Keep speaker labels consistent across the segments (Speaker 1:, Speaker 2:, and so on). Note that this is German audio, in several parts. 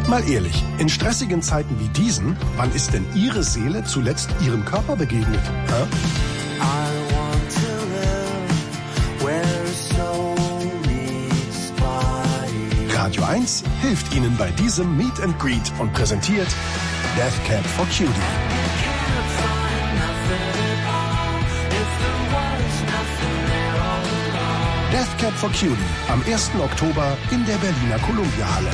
Speaker 1: Mal ehrlich, in stressigen Zeiten wie diesen, wann ist denn Ihre Seele zuletzt Ihrem Körper begegnet? Radio 1 hilft Ihnen bei diesem Meet and Greet und präsentiert Death Cab for Cutie. Death Cab for Cutie am 1. Oktober in der Berliner Columbia-Halle.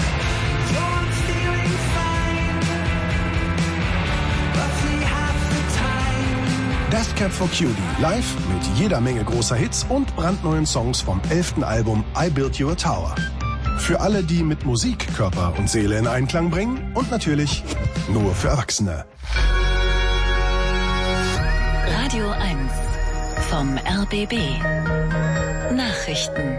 Speaker 1: Death Cab for Cutie live mit jeder Menge großer Hits und brandneuen Songs vom 11. Album I Built You a Tower. Für alle, die mit Musik Körper und Seele in Einklang bringen und natürlich nur für Erwachsene.
Speaker 2: Radio 1 vom RBB. Nachrichten.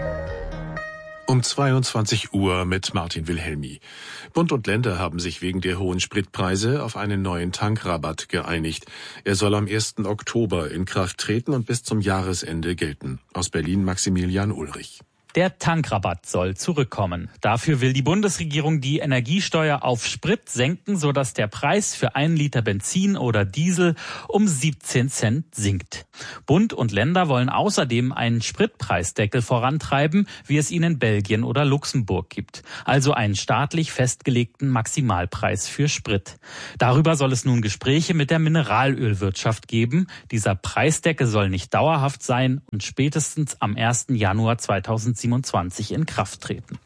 Speaker 3: Um 22 Uhr mit Martin Wilhelmi. Bund und Länder haben sich wegen der hohen Spritpreise auf einen neuen Tankrabatt geeinigt. Er soll am 1. Oktober in Kraft treten und bis zum Jahresende gelten. Aus Berlin Maximilian Ulrich.
Speaker 4: Der Tankrabatt soll zurückkommen. Dafür will die Bundesregierung die Energiesteuer auf Sprit senken, sodass der Preis für 1 Liter Benzin oder Diesel um 17 Cent sinkt. Bund und Länder wollen außerdem einen Spritpreisdeckel vorantreiben, wie es ihn in Belgien oder Luxemburg gibt. Also einen staatlich festgelegten Maximalpreis für Sprit. Darüber soll es nun Gespräche mit der Mineralölwirtschaft geben. Dieser Preisdeckel soll nicht dauerhaft sein und spätestens am 1. Januar 2027 in Kraft treten.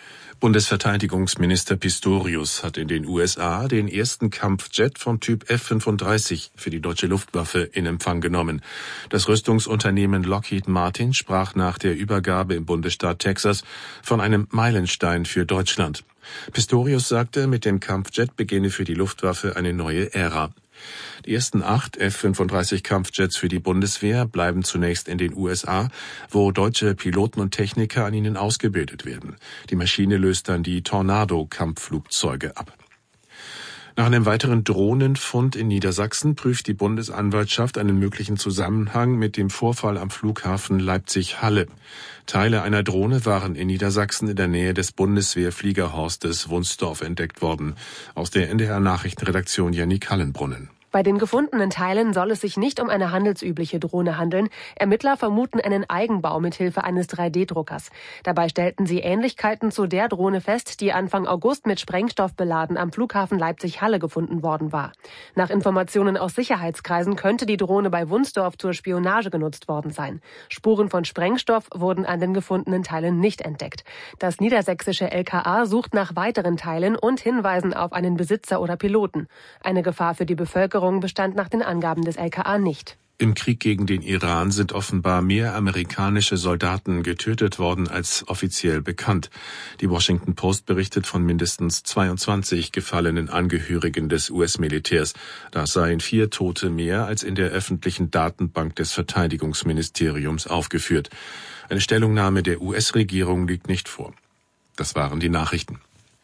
Speaker 3: Bundesverteidigungsminister Pistorius hat in den USA den ersten Kampfjet vom Typ F-35 für die deutsche Luftwaffe in Empfang genommen. Das Rüstungsunternehmen Lockheed Martin sprach nach der Übergabe im Bundesstaat Texas von einem Meilenstein für Deutschland. Pistorius sagte, mit dem Kampfjet beginne für die Luftwaffe eine neue Ära. Die ersten 8 F-35 Kampfjets für die Bundeswehr bleiben zunächst in den USA, wo deutsche Piloten und Techniker an ihnen ausgebildet werden. Die Maschine löst dann die Tornado-Kampfflugzeuge ab. Nach einem weiteren Drohnenfund in Niedersachsen prüft die Bundesanwaltschaft einen möglichen Zusammenhang mit dem Vorfall am Flughafen Leipzig-Halle. Teile einer Drohne waren in Niedersachsen in der Nähe des Bundeswehr-Fliegerhorstes Wunsdorf entdeckt worden. Aus der NDR-Nachrichtenredaktion Jannik Hallenbrunnen.
Speaker 5: Bei den gefundenen Teilen soll es sich nicht um eine handelsübliche Drohne handeln. Ermittler vermuten einen Eigenbau mithilfe eines 3D-Druckers. Dabei stellten sie Ähnlichkeiten zu der Drohne fest, die Anfang August mit Sprengstoff beladen am Flughafen Leipzig-Halle gefunden worden war. Nach Informationen aus Sicherheitskreisen könnte die Drohne bei Wunsdorf zur Spionage genutzt worden sein. Spuren von Sprengstoff wurden an den gefundenen Teilen nicht entdeckt. Das niedersächsische LKA sucht nach weiteren Teilen und Hinweisen auf einen Besitzer oder Piloten. Eine Gefahr für die Bevölkerung bestand nach den Angaben des LKA nicht.
Speaker 3: Im Krieg gegen den Iran sind offenbar mehr amerikanische Soldaten getötet worden als offiziell bekannt. Die Washington Post berichtet von mindestens 22 gefallenen Angehörigen des US-Militärs. Das seien 4 Tote mehr als in der öffentlichen Datenbank des Verteidigungsministeriums aufgeführt. Eine Stellungnahme der US-Regierung liegt nicht vor. Das waren die Nachrichten.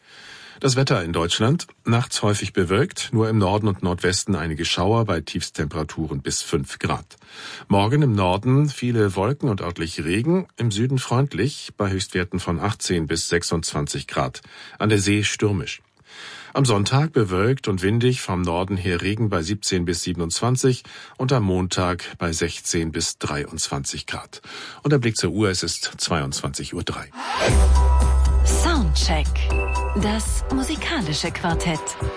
Speaker 3: Das Wetter in Deutschland, nachts häufig bewölkt, nur im Norden und Nordwesten einige Schauer bei Tiefstemperaturen bis 5 Grad. Morgen im Norden viele Wolken und örtlich Regen, im Süden freundlich, bei Höchstwerten von 18 bis 26 Grad. An der See stürmisch. Am Sonntag bewölkt und windig, vom Norden her Regen bei 17 bis 27 und am Montag bei 16 bis 23 Grad. Und der Blick zur Uhr, es ist 22:03 Uhr.
Speaker 2: Soundcheck. Das musikalische Quartett.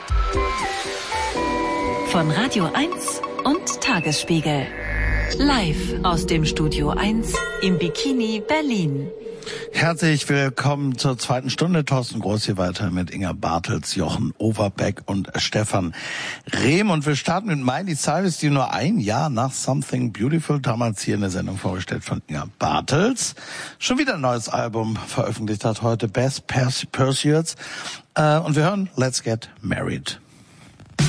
Speaker 2: Von Radio 1 und Tagesspiegel. Live aus dem Studio 1 im Bikini Berlin.
Speaker 6: Herzlich willkommen zur zweiten Stunde. Thorsten Groß hier weiter mit Inga Bartels, Jochen Overbeck und Stefan Rehm. Und wir starten mit Miley Cyrus, die nur ein Jahr nach Something Beautiful, damals hier in der Sendung vorgestellt von Inga Bartels, schon wieder ein neues Album veröffentlicht hat heute, Best Pursuits. Und wir hören Let's Get Married.